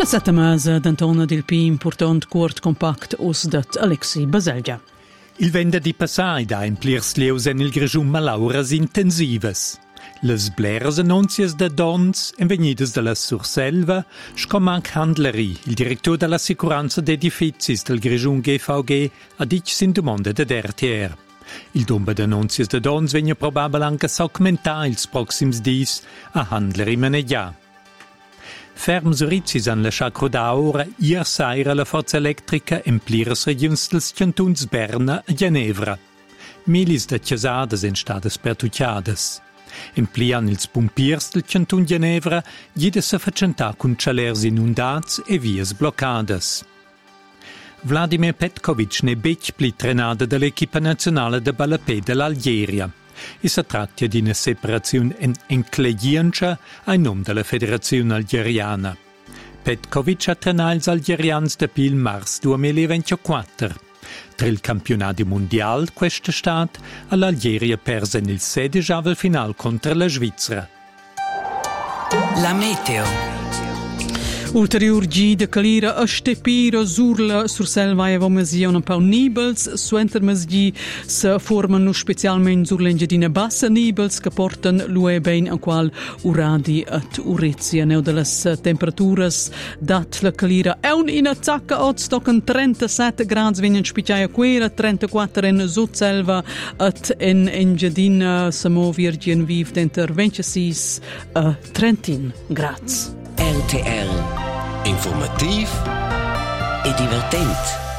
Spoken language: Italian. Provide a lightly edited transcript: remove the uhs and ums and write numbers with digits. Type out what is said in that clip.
Passata mese d'Antona del Pi important cuort compact us dat Alexi Baselgia. Il venerdì passai da implirs lieus en il grigiun malauras intensivas. Les bleras annunzias da dons envenidas de la Surselva, scomanc Handleri, il direttore della sicuranza d'edificis del grigiun GVG, ha dic sin domanda de RTR. Il domba d'annunzias da dons vegna probabel anche s'augmentar ils proxims dis a Handleri manegia. Ferms rizis han lascià crodà ora ier saira la forza elettrica in pliras regions dels cantuns Berna e Ginevra. Milis de chiasadas en stadas pertucciadas. In plian ils pumpiers del cantun Ginevra gide se facentà cun cialers inundats e vias bloccadas. Vladimir Petkovic ne bec pli trenada dell'equipa nazionale de ballapè dell'Algeria. E si tratta di una separazione enclegiancia a nome della Federazione Algeriana. Petkovic ha trenato gli algerians da il marzo 2024. Tra il campionato mondiale quest'estate, l'Algeria perse nel 16avo finale contro la Svizzera. La meteo. Ulterior gi de calira a stepira surla Surselva e vomasiona pau nibels, suenter masgi se forman specialmente sur l'engedina bassa nibels che portan lue bein a qual uradi at urizia. Neu de las temperaturas dat la calira è un in attacca od stocken 37 gradi vegnan spiciaia quera, 34 in Surselva at in engedina samo virgin viv denter 26 a 30 gradi. RTR. Informativ e divertent.